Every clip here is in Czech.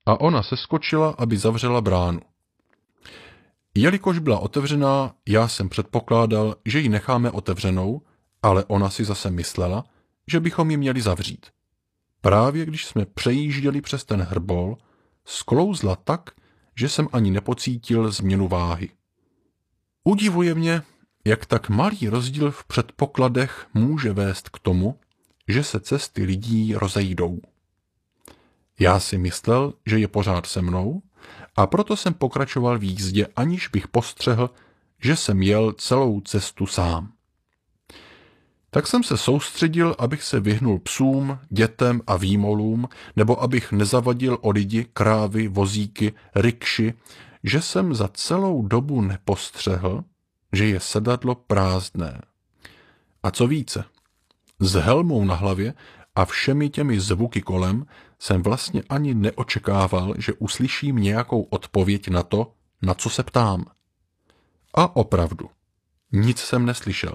a ona seskočila, aby zavřela bránu. Jelikož byla otevřená, já jsem předpokládal, že ji necháme otevřenou, ale ona si zase myslela, že bychom ji měli zavřít. Právě když jsme přejížděli přes ten hrbol, sklouzla tak, že jsem ani nepocítil změnu váhy. Udivuje mě, jak tak malý rozdíl v předpokladech může vést k tomu, že se cesty lidí rozejdou. Já si myslel, že je pořád se mnou, a proto jsem pokračoval v jízdě, aniž bych postřehl, že jsem jel celou cestu sám. Tak jsem se soustředil, abych se vyhnul psům, dětem a výmolům, nebo abych nezavadil o lidi, krávy, vozíky, rikši, že jsem za celou dobu nepostřehl, že je sedadlo prázdné. A co více, s helmou na hlavě a všemi těmi zvuky kolem jsem vlastně ani neočekával, že uslyším nějakou odpověď na to, na co se ptám. A opravdu, nic jsem neslyšel.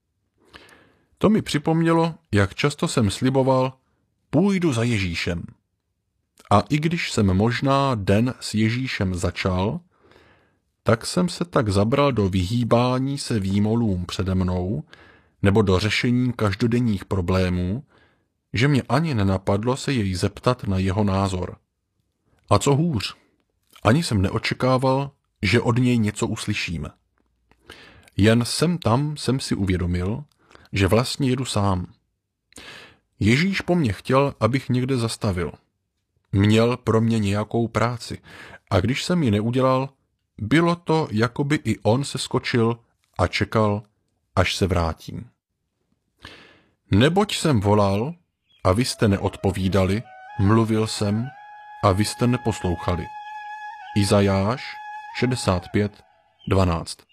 To mi připomnělo, jak často jsem sliboval, půjdu za Ježíšem. A i když jsem možná den s Ježíšem začal, tak jsem se tak zabral do vyhýbání se výmolům přede mnou nebo do řešení každodenních problémů, že mě ani nenapadlo se jej zeptat na jeho názor. A co hůř, ani jsem neočekával, že od něj něco uslyšíme. Jen sem tam jsem si uvědomil, že vlastně jedu sám. Ježíš po mně chtěl, abych někde zastavil. Měl pro mě nějakou práci a když jsem ji neudělal, bylo to, jako by i on se skočil a čekal, až se vrátím. Neboť jsem volal a vy jste neodpovídali, mluvil jsem a vy jste neposlouchali. Izajáš 65:12.